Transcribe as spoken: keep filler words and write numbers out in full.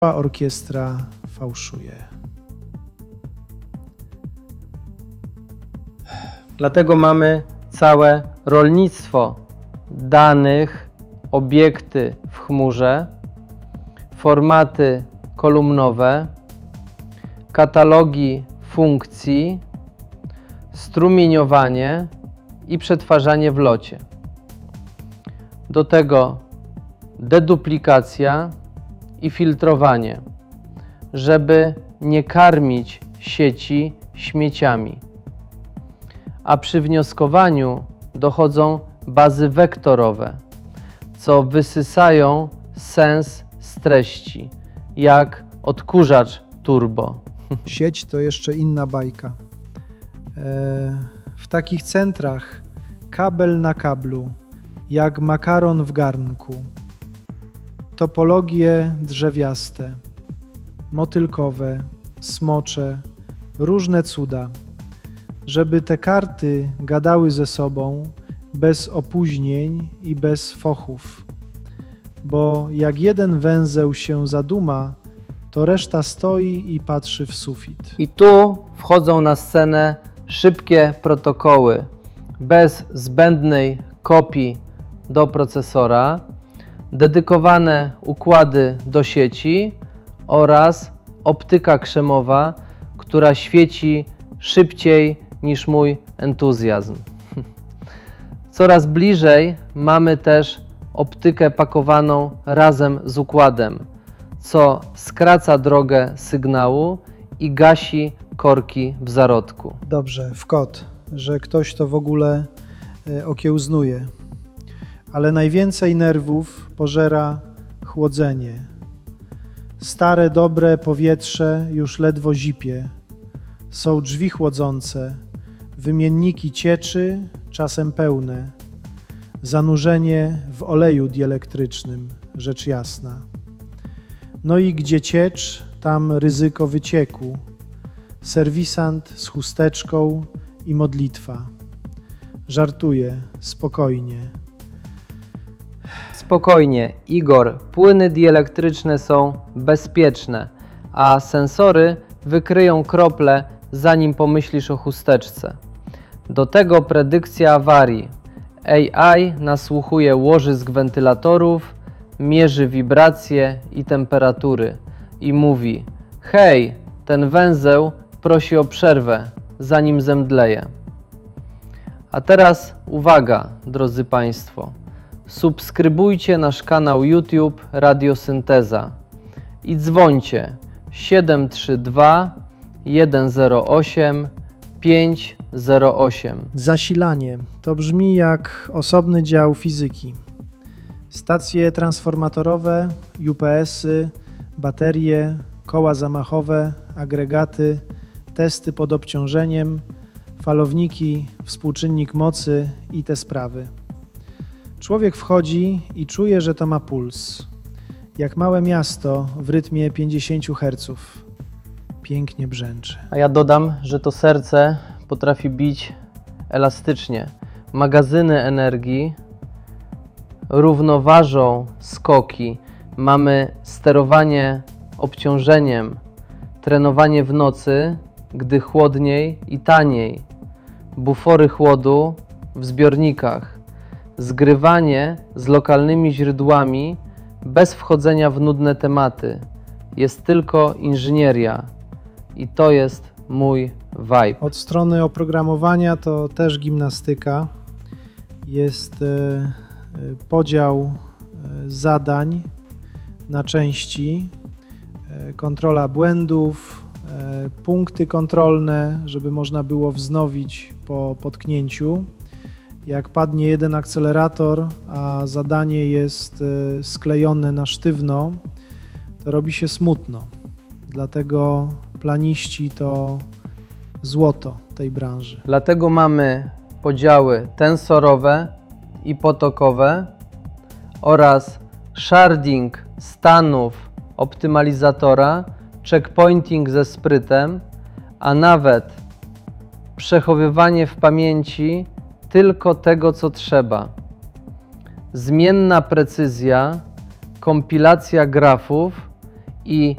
Orkiestra fałszuje. Dlatego mamy całe rolnictwo danych, obiekty w chmurze, formaty kolumnowe, katalogi funkcji, strumieniowanie i przetwarzanie w locie. Do tego deduplikacja i filtrowanie, żeby nie karmić sieci śmieciami. A przy wnioskowaniu dochodzą bazy wektorowe, co wysysają sens z treści, jak odkurzacz turbo. Sieć to jeszcze inna bajka. E, w takich centrach kabel na kablu, jak makaron w garnku. Topologie drzewiaste, motylkowe, smocze, różne cuda, żeby te karty gadały ze sobą bez opóźnień i bez fochów, bo jak jeden węzeł się zaduma, to reszta stoi i patrzy w sufit. I tu wchodzą na scenę szybkie protokoły bez zbędnej kopii do procesora, dedykowane układy do sieci oraz optyka krzemowa, która świeci szybciej niż mój entuzjazm. Coraz bliżej mamy też optykę pakowaną razem z układem, co skraca drogę sygnału i gasi korki w zarodku. Dobrze, w kot, że ktoś to w ogóle e, okiełznuje. Ale najwięcej nerwów pożera chłodzenie. Stare, dobre powietrze już ledwo zipie. Są drzwi chłodzące, wymienniki cieczy, czasem pełne. Zanurzenie w oleju dielektrycznym, rzecz jasna. No i gdzie ciecz, tam ryzyko wycieku. Serwisant z chusteczką i modlitwa. Żartuję, spokojnie. Spokojnie, Igor, płyny dielektryczne są bezpieczne, a sensory wykryją krople, zanim pomyślisz o chusteczce. Do tego predykcja awarii. A I nasłuchuje łożysk wentylatorów, mierzy wibracje i temperatury i mówi: hej, ten węzeł prosi o przerwę, zanim zemdleje. A teraz uwaga, drodzy Państwo. Subskrybujcie nasz kanał YouTube Radiosynteza i dzwońcie siedem trzy dwa jeden zero osiem pięć zero osiem. Zasilanie to brzmi jak osobny dział fizyki. Stacje transformatorowe, U P S-y, baterie, koła zamachowe, agregaty, testy pod obciążeniem, falowniki, współczynnik mocy i te sprawy. Człowiek wchodzi i czuje, że to ma puls. Jak małe miasto w rytmie pięćdziesiąt herców. Pięknie brzęczy. A ja dodam, że to serce potrafi bić elastycznie. Magazyny energii równoważą skoki. Mamy sterowanie obciążeniem, trenowanie w nocy, gdy chłodniej i taniej, bufory chłodu w zbiornikach, zgrywanie z lokalnymi źródłami bez wchodzenia w nudne tematy. Jest tylko inżynieria i to jest mój vibe. Od strony oprogramowania to też gimnastyka. Jest e, podział zadań na części, e, kontrola błędów, e, punkty kontrolne, żeby można było wznowić po potknięciu. Jak padnie jeden akcelerator, a zadanie jest e, sklejone na sztywno, to robi się smutno. Dlatego planiści to złoto tej branży. Dlatego mamy podziały tensorowe i potokowe oraz sharding stanów optymalizatora, checkpointing ze sprytem, a nawet przechowywanie w pamięci tylko tego, co trzeba. Zmienna precyzja, kompilacja grafów i